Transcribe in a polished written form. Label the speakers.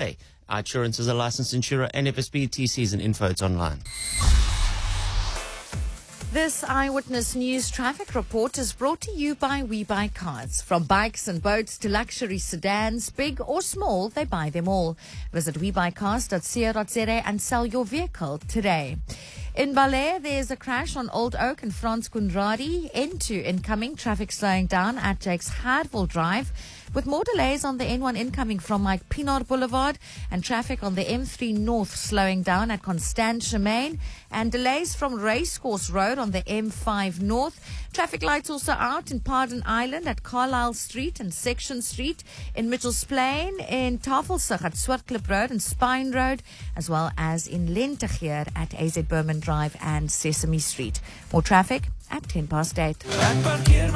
Speaker 1: Insurance is a licensed insurer. NFSB TCs and info, it's online.
Speaker 2: This Eyewitness News traffic report is brought to you by WeBuyCars. From bikes and boats to luxury sedans, big or small, they buy them all. Visit webuycars.co.za and sell your vehicle today. In Balair, there's a crash on Old Oak and Frans Koenraadi. N2 incoming, traffic slowing down at Jakes Hardville Drive, with more delays on the N1 incoming from Mike Pienaar Boulevard, and traffic on the M3 North slowing down at Constantia Main, and delays from Racecourse Road on the M5 North. Traffic lights also out in Pardon Island at Carlisle Street and Section Street, in Mitchells Plain, in Tafelsig at Swartklip Road and Spine Road, as well as in Lentegeur at AZ Berman Drive and Sesame Street. More traffic at 8:10.